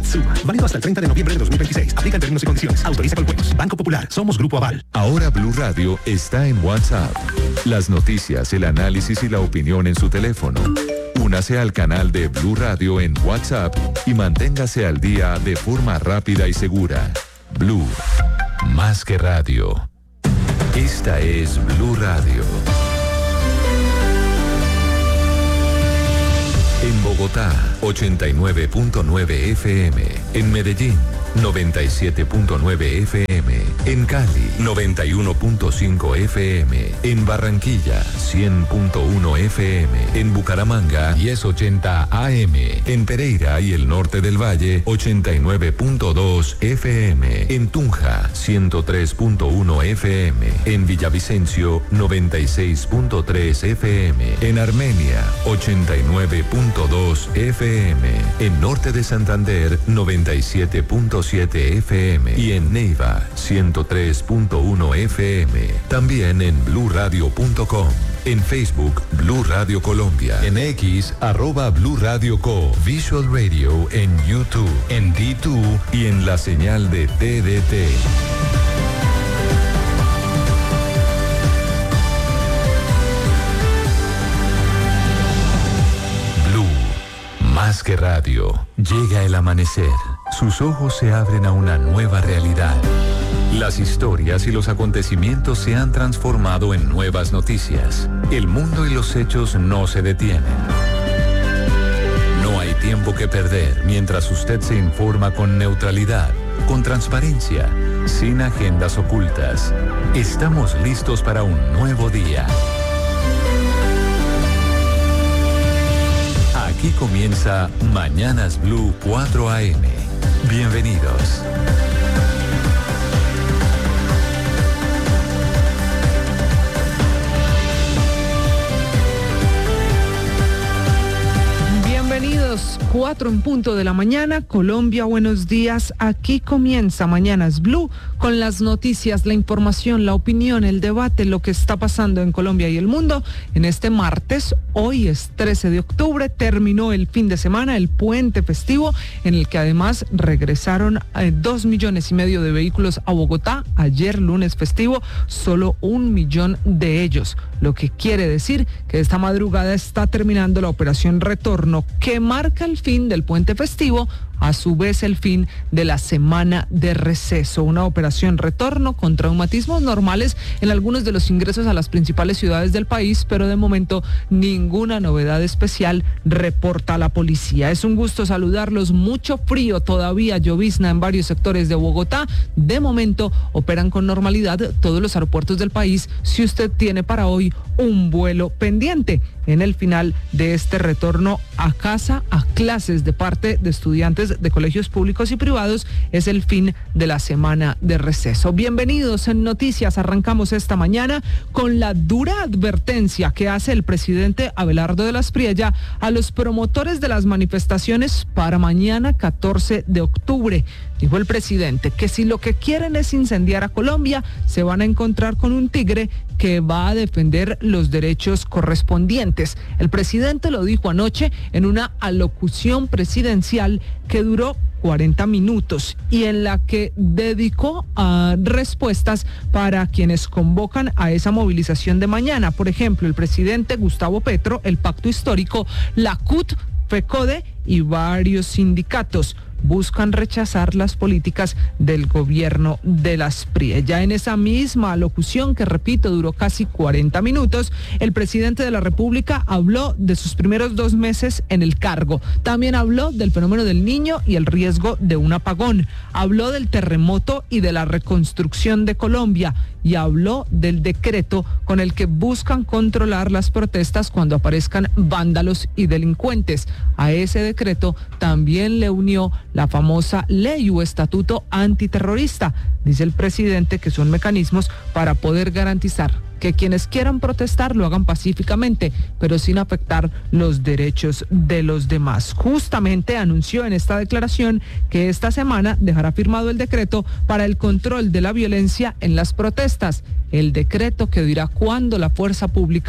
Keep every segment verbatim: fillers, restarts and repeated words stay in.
Suma. Válido hasta el treinta de noviembre de dos mil veintiséis. Aplica en términos y condiciones. Autoriza con juegos. Banco Popular. Somos Grupo Aval. Ahora Blue Radio está en WhatsApp. Las noticias, el análisis y la opinión en su teléfono. Únase al canal de Blue Radio en WhatsApp y manténgase al día de forma rápida y segura. Blue, más que radio. Esta es Blue Radio. En Bogotá, ochenta y nueve punto nueve F M. En Medellín, noventa y siete punto nueve F M. En Cali, noventa y uno punto cinco F M. En Barranquilla, cien punto uno F M. En Bucaramanga, diez ochenta A M. En Pereira y el norte del Valle, ochenta y nueve punto dos F M. En Tunja, ciento tres punto uno F M. En Villavicencio, noventa y seis punto tres F M. En Armenia, ochenta y nueve punto dos F M. En Norte de Santander, noventa y siete punto siete F M. Y en Neiva, ciento tres punto uno F M. También en blue radio punto com. En Facebook, Blue Radio Colombia. En X, arroba Blue Radio Co. Visual Radio en YouTube, en D dos y en la señal de T D T. Más que radio, llega el amanecer. Sus ojos se abren a una nueva realidad. Las historias y los acontecimientos se han transformado en nuevas noticias. El mundo y los hechos no se detienen. No hay tiempo que perder mientras usted se informa con neutralidad, con transparencia, sin agendas ocultas. Estamos listos para un nuevo día. Aquí comienza Mañanas Blue cuatro A M. Bienvenidos. Bienvenidos, cuatro en punto de la mañana, Colombia, buenos días. Aquí comienza Mañanas Blue con las noticias, la información, la opinión, el debate, lo que está pasando en Colombia y el mundo. En este martes, hoy es trece de octubre, terminó el fin de semana, el puente festivo, en el que además regresaron eh, dos millones y medio de vehículos a Bogotá. Ayer, lunes festivo, solo un millón de ellos, lo que quiere decir que esta madrugada está terminando la operación Retorno, que marca el fin del puente festivo, a su vez el fin de la semana de receso. Una operación Retorno con traumatismos normales en algunos de los ingresos a las principales ciudades del país, pero de momento ninguna novedad especial, reporta la policía. Es un gusto saludarlos. Mucho frío todavía, llovizna en varios sectores de Bogotá. De momento operan con normalidad todos los aeropuertos del país, si usted tiene para hoy un vuelo pendiente. En el final de este retorno a casa, a clases de parte de estudiantes de colegios públicos y privados, es el fin de la semana de receso. Bienvenidos en Noticias. Arrancamos esta mañana con la dura advertencia que hace el presidente Abelardo de la Espriella a los promotores de las manifestaciones para mañana catorce de octubre. Dijo el presidente que si lo que quieren es incendiar a Colombia, se van a encontrar con un tigre que va a defender los derechos correspondientes. El presidente lo dijo anoche en una alocución presidencial que duró cuarenta minutos y en la que dedicó a respuestas para quienes convocan a esa movilización de mañana. Por ejemplo, el presidente Gustavo Petro, el Pacto Histórico, la C U T, FECODE y varios sindicatos buscan rechazar las políticas del gobierno de la Espriella. En esa misma alocución, que repito, duró casi cuarenta minutos, el presidente de la República habló de sus primeros dos meses en el cargo. También habló del fenómeno del Niño y el riesgo de un apagón. Habló del terremoto y de la reconstrucción de Colombia. Y habló del decreto con el que buscan controlar las protestas cuando aparezcan vándalos y delincuentes. A ese decreto también le unió la famosa ley o estatuto antiterrorista. Dice el presidente que son mecanismos para poder garantizar que quienes quieran protestar lo hagan pacíficamente, pero sin afectar los derechos de los demás. Justamente anunció en esta declaración que esta semana dejará firmado el decreto para el control de la violencia en las protestas. El decreto que dirá cuándo la fuerza pública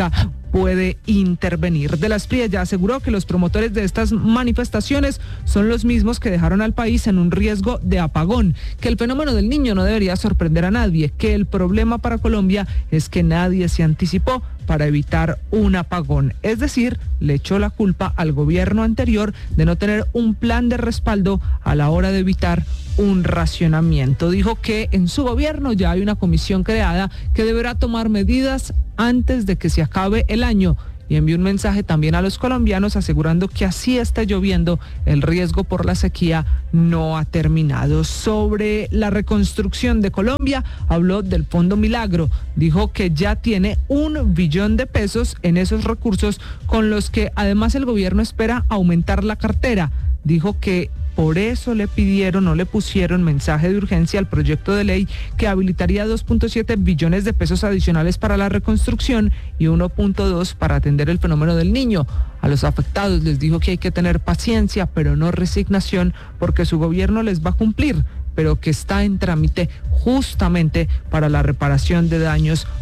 puede intervenir. De la Espriella ya aseguró que los promotores de estas manifestaciones son los mismos que dejaron al país en un riesgo de apagón, que el fenómeno del Niño no debería sorprender a nadie, que el problema para Colombia es que nadie se anticipó para evitar un apagón. Es decir, le echó la culpa al gobierno anterior de no tener un plan de respaldo a la hora de evitar un racionamiento. Dijo que en su gobierno ya hay una comisión creada que deberá tomar medidas antes de que se acabe el año. Y envió un mensaje también a los colombianos asegurando que así está lloviendo, el riesgo por la sequía no ha terminado. Sobre la reconstrucción de Colombia, habló del Fondo Milagro. Dijo que ya tiene un billón de pesos en esos recursos con los que además el gobierno espera aumentar la cartera. Dijo que por eso le pidieron o le pusieron mensaje de urgencia al proyecto de ley que habilitaría dos punto siete billones de pesos adicionales para la reconstrucción y uno punto dos para atender el fenómeno del Niño. A los afectados les dijo que hay que tener paciencia, pero no resignación, porque su gobierno les va a cumplir, pero que está en trámite justamente para la reparación de daños